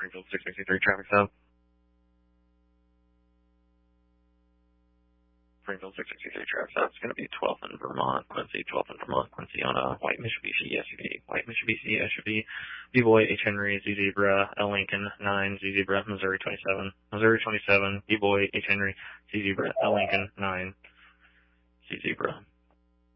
Springfield 663 traffic stop. Springfield 663 traffic stop. It's going to be 12th and Vermont, Quincy, 12th and Vermont, Quincy on a white Mitsubishi SUV. White Mitsubishi SUV, B-Boy, H. Henry, Z Zebra, L. Lincoln, 9, Z Zebra, Missouri 27. Missouri 27, B-Boy, H. Henry, Z Zebra, L. Lincoln, 9, Z Zebra.